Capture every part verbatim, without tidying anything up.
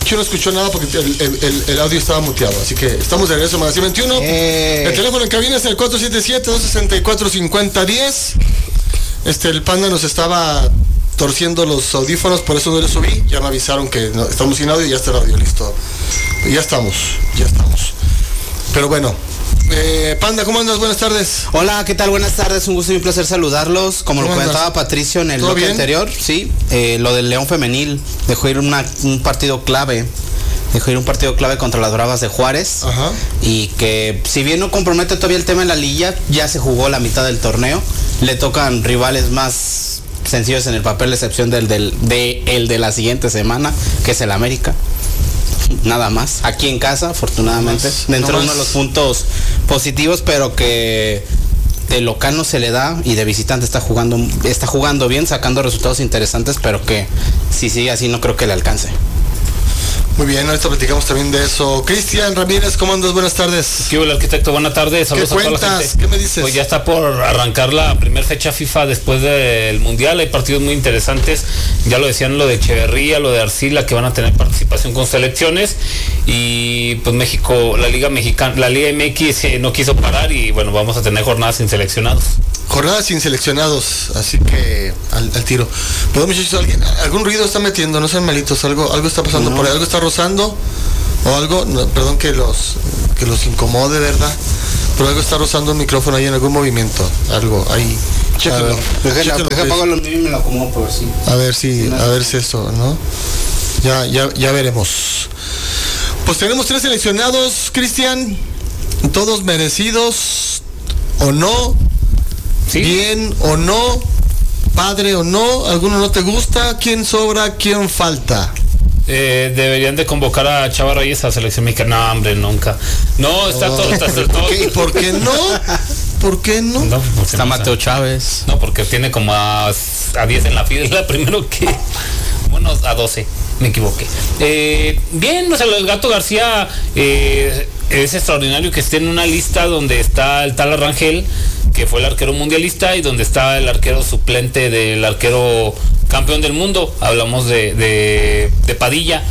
Chuy no escuchó nada porque el, el, el audio estaba muteado. Así que estamos de regreso a Magazine veintiuno. Eh. El teléfono en cabina es el cuatro siete siete, dos seis cuatro, cinco cero uno cero. Este, el Panda nos estaba torciendo los audífonos, por eso no le subí. Ya me avisaron que no, estamos sin audio y ya está el audio listo. Ya estamos, ya estamos. Pero bueno. Eh, Panda, ¿cómo andas? Buenas tardes. Hola, ¿qué tal? Buenas tardes, un gusto y un placer saludarlos. Como lo comentaba andas? Patricio en el bloque bien? anterior, sí, eh, lo del León Femenil, dejó ir una, un partido clave, dejó ir un partido clave contra las Bravas de Juárez. Ajá. Y que si bien no compromete todavía el tema en la liguilla, ya se jugó la mitad del torneo, le tocan rivales más sencillos en el papel, a excepción del, del de, el de la siguiente semana, que es el América. Nada más, aquí en casa, afortunadamente, no más, dentro no de uno de los puntos positivos, pero que de local no se le da y de visitante está jugando, está jugando bien, sacando resultados interesantes, pero que si sigue así no creo que le alcance. Muy bien, ahorita platicamos también de eso. Cristian Ramírez, ¿cómo andas? Buenas tardes. ¿Qué hola, arquitecto? Buenas tardes. Saludos. ¿Qué cuentas? A toda la gente. ¿Qué me dices? Pues ya está por arrancar la primera fecha FIFA después del Mundial. Hay partidos muy interesantes. Ya lo decían, lo de Echeverría, lo de Arcila, que van a tener participación con selecciones. Y pues México, la Liga Mexicana, la Liga M X eh, no quiso parar y bueno, vamos a tener jornadas sin seleccionados. Jornadas sin seleccionados, así que al, al tiro. ¿Puedo, muchachos? ¿Alguien, algún ruido está metiendo? No sean malitos, algo, algo está pasando no. por ahí, algo está rozando o algo, no, perdón que los que los incomode, ¿verdad? Pero algo está rozando un micrófono ahí en algún movimiento, algo ahí. Chéquenlo. Deja apago los míos y me lo acomodo por si. A ver si, a ver si esto, ¿no? Ya, ya, ya veremos. Pues tenemos tres seleccionados, Cristian, todos merecidos o no. ¿Sí? Bien o no, padre o no, alguno no te gusta, quién sobra, quién falta. Eh, deberían de convocar a Chava Reyes a la selección mexicana. No, hombre, nunca. No, está oh, todo, está todo. ¿Por qué, ¿Por qué no? ¿Por qué no? no está no Mateo Chávez. No, porque tiene como a, a diez en la fila, primero que... Bueno, a doce, me equivoqué. Eh, bien, o sea, el Gato García eh, es extraordinario que esté en una lista donde está el tal Rangel, que fue el arquero mundialista, y donde está el arquero suplente del arquero campeón del mundo. Hablamos de, de, de Padilla,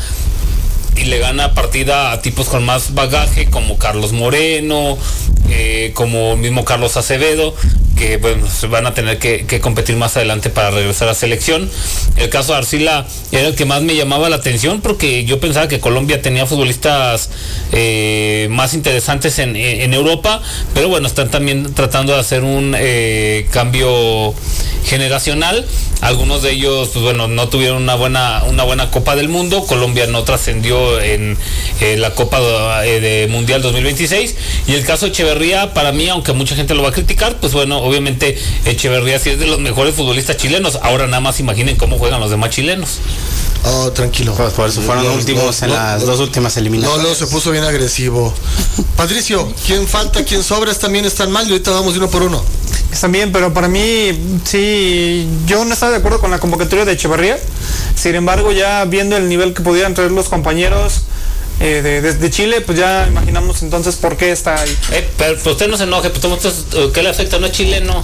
y le gana partida a tipos con más bagaje como Carlos Moreno, eh, como el mismo Carlos Acevedo, que bueno, van a tener que, que competir más adelante para regresar a selección. El caso de Arcila era el que más me llamaba la atención, porque yo pensaba que Colombia tenía futbolistas eh, más interesantes en, en Europa, pero bueno, están también tratando de hacer un eh, cambio generacional. Algunos de ellos, pues bueno, no tuvieron una buena una buena Copa del Mundo. Colombia no trascendió en eh, la Copa de, de Mundial dos mil veintiséis. Y el caso de Echeverría, para mí, aunque mucha gente lo va a criticar, pues bueno, obviamente Echeverría sí es de los mejores futbolistas chilenos. Ahora nada más imaginen cómo juegan los demás chilenos. Oh, tranquilo. Pues por eso fueron los últimos en las dos últimas eliminatorias. No, no, se puso bien agresivo. Patricio, ¿quién falta, quién sobra? También están mal y ahorita vamos de uno por uno. Están bien, pero para mí, sí, yo no estaba de acuerdo con la convocatoria de Echeverría. Sin embargo, ya viendo el nivel que pudieran traer los compañeros eh, de, de, de Chile, pues ya imaginamos entonces por qué está ahí. Eh, pero pues usted no se enoje, pues entonces, ¿qué le afecta? No es chileno.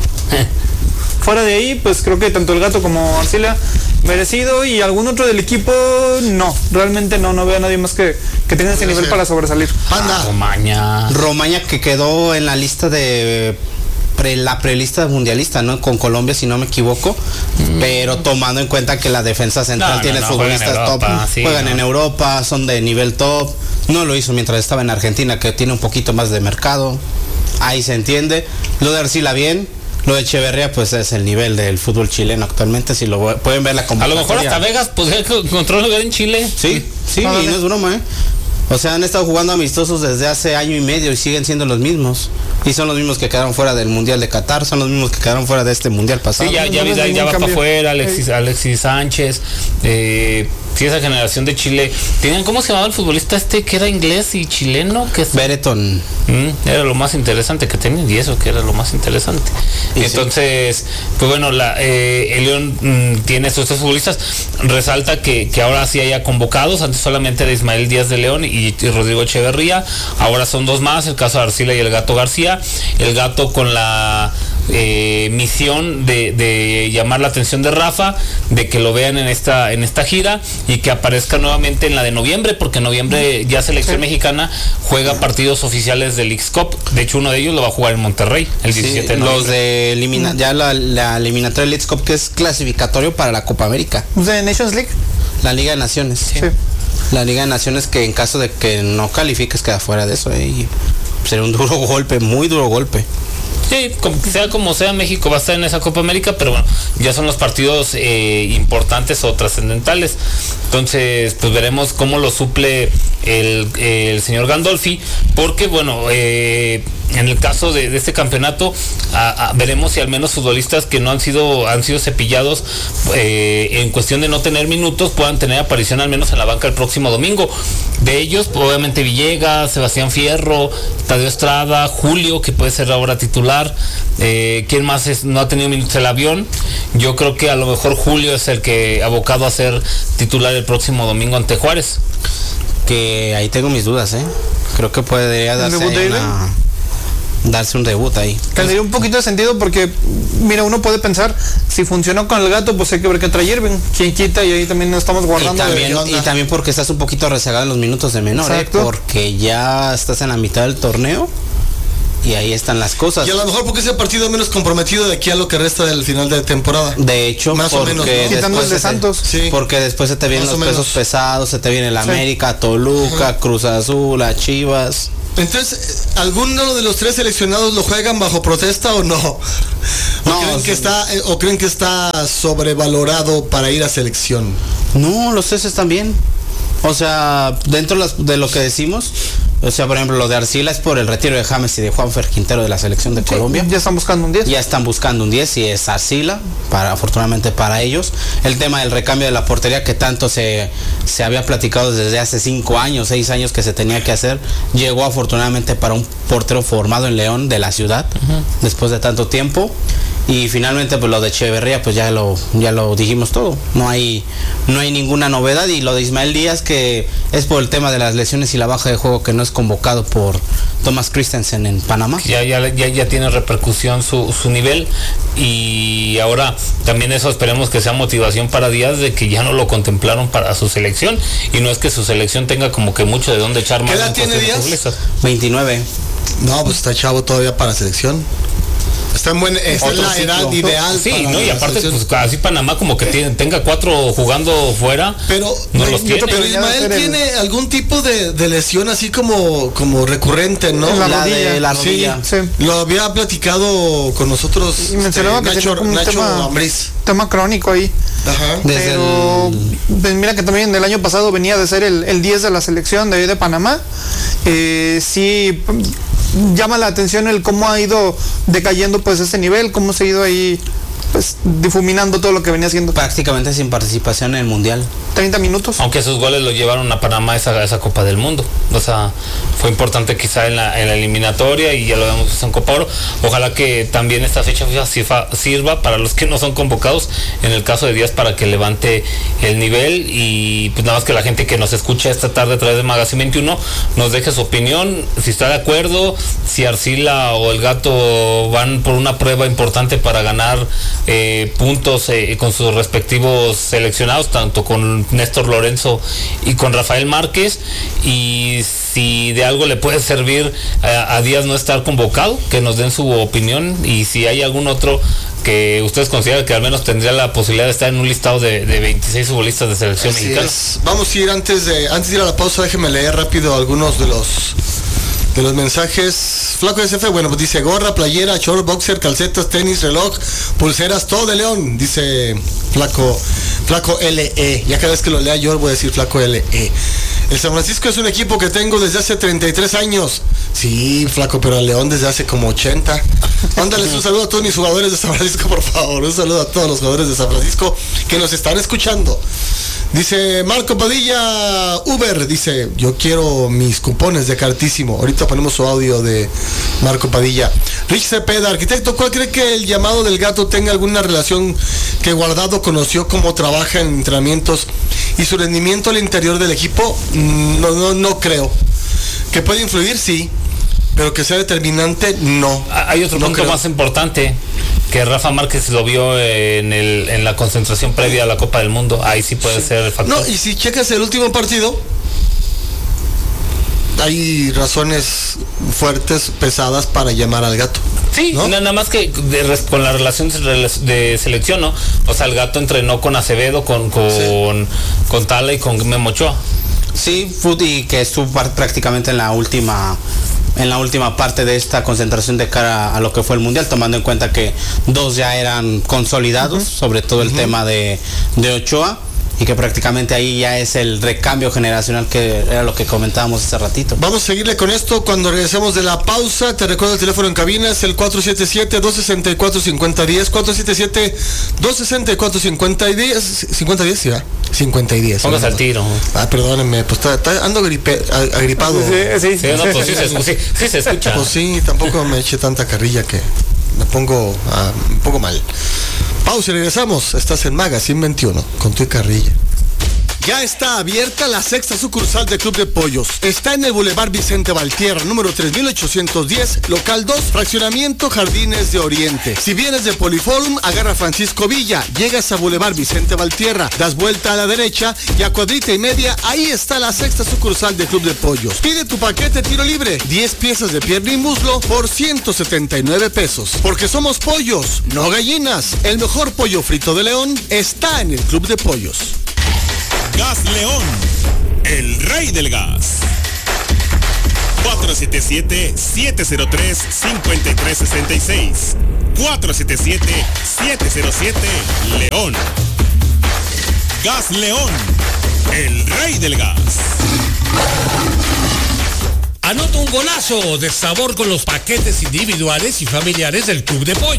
Fuera de ahí, pues creo que tanto el Gato como Arcila merecido, y algún otro del equipo no, realmente no, no veo a nadie más que, que tenga ese nivel para sobresalir. Ah, Romaña. Romaña, que quedó en la lista de pre, la prelista mundialista, ¿no? Con Colombia, si no me equivoco, mm. pero tomando en cuenta que la defensa central no, tiene no, no, futbolistas juegan Europa, top, sí, juegan no. en Europa, son de nivel top. No lo hizo mientras estaba en Argentina, que tiene un poquito más de mercado. Ahí se entiende. Lo de Arcila bien. Lo de Echeverría, pues es el nivel del fútbol chileno actualmente, si lo pueden ver la convocatoria. A lo mejor hasta Vegas podría encontrar un lugar en Chile. Sí, sí, ah, y no es broma, ¿eh? O sea, han estado jugando amistosos desde hace año y medio y siguen siendo los mismos. Y son los mismos que quedaron fuera del Mundial de Qatar, son los mismos que quedaron fuera de este Mundial pasado. Sí, ya, ya, ya, ya va para afuera, Alexis, Alexis Sánchez, eh... Sí, esa generación de Chile. ¿Tenían cómo se llamaba el futbolista este que era inglés y chileno? Que es... Bereton. Mm, era lo más interesante que tenían, y eso que era lo más interesante. Y entonces, sí. pues bueno, la, eh, el León mm, tiene estos tres futbolistas. Resalta que, que ahora sí haya convocados. Antes solamente era Ismael Díaz de León y, y Rodrigo Echeverría. Ahora son dos más, el caso de Arcila y el Gato García. El Gato con la eh, misión de, de llamar la atención de Rafa, de que lo vean en esta en esta gira y que aparezca nuevamente en la de noviembre, porque en noviembre ya selección sí. mexicana juega partidos oficiales del Leagues Cup. De hecho, uno de ellos lo va a jugar en Monterrey el diecisiete sí, de noviembre. Los de elimina, ya la, la eliminatoria del Leagues Cup, que es clasificatorio para la Copa América. ¿De Nations League? La Liga de Naciones. Sí. sí. La Liga de Naciones, que en caso de que no califiques queda fuera de eso, eh, y sería un duro golpe, muy duro golpe. Sí, como, sea como sea, México va a estar en esa Copa América, pero bueno, ya son los partidos eh, importantes o trascendentales. Entonces, pues veremos cómo lo suple el, el señor Gandolfi, porque bueno, eh, en el caso de, de este campeonato, a, a, veremos si al menos futbolistas que no han sido han sido cepillados eh, en cuestión de no tener minutos puedan tener aparición al menos en la banca el próximo domingo. De ellos, obviamente Villegas, Sebastián Fierro, Tadeo Estrada, Julio, que puede ser ahora titular. Eh, ¿Quién más es, no ha tenido minutos? El Avión. Yo creo que a lo mejor Julio es el que abocado a ser titular el próximo domingo ante Juárez. Que ahí tengo mis dudas, ¿eh? Creo que podría darse una... darse un debut ahí. Tendría un poquito de sentido porque, mira, uno puede pensar, si funcionó con el Gato, pues hay que ver qué trae Irving. ¿Quién quita? Y ahí también nos estamos guardando. Y también, y también porque estás un poquito rezagado en los minutos de menor, ¿eh? Porque ya estás en la mitad del torneo y ahí están las cosas. Y a lo mejor porque es el partido menos comprometido de aquí a lo que resta del final de temporada. De hecho, más porque o menos, ¿no? Quitando el de Santos. Te, sí. Porque después se te vienen más los pesos pesados, se te viene el América, sí. Toluca, uh-huh. Cruz Azul, a Chivas. Entonces, ¿alguno de los tres seleccionados lo juegan bajo protesta o no? ¿O, no, creen, que está, ¿O creen que está sobrevalorado para ir a selección? No, los tres están bien. O sea, dentro de lo que decimos, o sea, por ejemplo, lo de Arcila es por el retiro de James y de Juanfer Quintero de la selección de sí, Colombia. Ya están buscando un diez. Ya están buscando un diez y es Arcila, para, afortunadamente para ellos. El tema del recambio de la portería que tanto se, se había platicado desde hace cinco años, seis años que se tenía que hacer, llegó afortunadamente para un portero formado en León de la ciudad, uh-huh. después de tanto tiempo. Y finalmente pues lo de Echeverría pues ya lo ya lo dijimos todo, no hay no hay ninguna novedad. Y lo de Ismael Díaz, que es por el tema de las lesiones y la baja de juego, que no es convocado por Thomas Christensen en Panamá. Ya ya ya, ya tiene repercusión su, su nivel, y ahora también eso esperemos que sea motivación para Díaz, de que ya no lo contemplaron para su selección, y no es que su selección tenga como que mucho de dónde echar más. ¿Qué edad tiene Díaz? veintinueve. No, pues está chavo todavía para selección. Está en, buen, está en la ciclo. Edad ideal. Sí, para ¿no? Y aparte, pues así Panamá como que tiene, tenga cuatro jugando fuera, pero no, no los tiene. Pero Ismael tiene el... algún tipo de, de lesión así como, como recurrente, ¿no? La, la rodilla. De la rodilla. Sí, sí. Lo había platicado con nosotros y mencionaba este, que Nacho, un Nacho tema, tema crónico ahí. Ajá. Pero el... pues mira que también el año pasado venía de ser el, el diez de la selección de, de Panamá. Eh, sí... llama la atención el cómo ha ido decayendo pues ese nivel, cómo se ha ido ahí pues difuminando todo lo que venía haciendo. Prácticamente sin participación en el Mundial. treinta minutos. Aunque sus goles lo llevaron a Panamá a esa, esa Copa del Mundo. O sea, fue importante quizá en la, en la eliminatoria, y ya lo vemos en Copa Oro. Ojalá que también esta fecha FIFA sirva para los que no son convocados, en el caso de Díaz, para que levante el nivel. Y pues nada más que la gente que nos escucha esta tarde a través de Magazine veintiuno nos deje su opinión, si está de acuerdo, si Arcila o el Gato van por una prueba importante para ganar Eh, puntos eh, con sus respectivos seleccionados, tanto con Néstor Lorenzo y con Rafael Márquez, y si de algo le puede servir a, a Díaz no estar convocado, que nos den su opinión, y si hay algún otro que ustedes consideran que al menos tendría la posibilidad de estar en un listado de, de veintiséis futbolistas de selección Así mexicana. Es. Vamos a ir antes de antes de ir a la pausa, déjenme leer rápido algunos de los de los mensajes. Flaco S F, bueno, pues dice gorra, playera, short, boxer, calcetas, tenis, reloj, pulseras, todo de León, dice Flaco, Flaco L E. Ya cada vez que lo lea yo voy a decir Flaco L E. El San Francisco es un equipo que tengo desde hace treinta y tres años. Sí, Flaco, pero el León desde hace como ochenta. Mándales un saludo a todos mis jugadores de San Francisco, por favor. Un saludo a todos los jugadores de San Francisco que nos están escuchando. Dice Marco Padilla Uber, dice, yo quiero mis cupones de Cartísimo. Ahorita ponemos su audio de Marco Padilla. Rich Cepeda, arquitecto, ¿cuál cree que el llamado del Gato tenga alguna relación que Guardado conoció cómo trabaja en entrenamientos y su rendimiento al interior del equipo? No, no, no creo. Que puede influir, sí, pero que sea determinante, no. Hay otro no punto creo. más importante. que Rafa Márquez lo vio en, el, en la concentración previa a la Copa del Mundo. Ahí sí puede sí. ser el factor. No, y si checas el último partido, hay razones fuertes, pesadas para llamar al Gato. Sí, ¿no? Nada más que de, con la relación de selección, ¿no? O sea, el Gato entrenó con Acevedo, con con, sí. con Tala y con Memo Ochoa. Sí, y que estuvo prácticamente en la última en la última parte de esta concentración de cara a lo que fue el Mundial, tomando en cuenta que dos ya eran consolidados, uh-huh. sobre todo el uh-huh. tema de, de Ochoa. Y que prácticamente ahí ya es el recambio generacional que era lo que comentábamos hace ratito. Vamos a seguirle con esto cuando regresemos de la pausa. Te recuerdo el teléfono en cabina, es el cuatro siete siete, dos seis cuatro, cinco cero uno cero, cuatro siete siete, dos seis cuatro, cinco cero uno cero, cincuenta diez, sí, va, cincuenta y diez. Póngase al tiro. Ah, perdónenme, pues está, está, ando gripe, agripado. Sí, sí, sí, no, pues sí, se, sí, sí se escucha. Pues sí, tampoco me eché tanta carrilla que me pongo uh, un poco mal. Pausa y regresamos. Estás en Magazine veintiuno con tu carrilla. Ya está abierta la sexta sucursal de Club de Pollos. Está en el Boulevard Vicente Valtierra, número tres mil ochocientos diez, local dos, fraccionamiento Jardines de Oriente. Si vienes de Poliforum, agarra Francisco Villa, llegas a Boulevard Vicente Valtierra, das vuelta a la derecha y a cuadrita y media, ahí está la sexta sucursal de Club de Pollos. Pide tu paquete tiro libre, diez piezas de pierna y muslo por ciento setenta y nueve pesos. Porque somos pollos, no gallinas. El mejor pollo frito de León está en el Club de Pollos. Gas León, el rey del gas. cuatro siete siete, siete cero tres, cinco tres seis seis. cuatro siete siete, siete cero siete, León. Gas León, el rey del gas. Anota un golazo de sabor con los paquetes individuales y familiares del Club de Pollo.